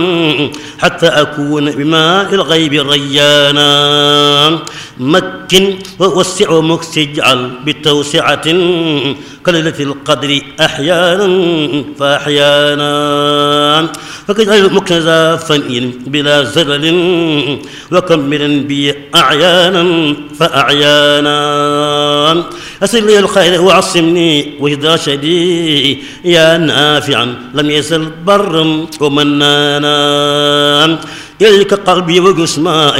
حتى أكون بماء الغيب ريانا مكن ووسع ومكس اجعل بتوسعة كليلة القدر أحيانا فأحيانا فكجعل مكنزا فنين بلا زلل وكملا بي أعيانا فأعيانا أسر لي الخير وعصمني وإذا شدي يا نافعا لم يزل برا ومنانا إليك قلبي وجسمائي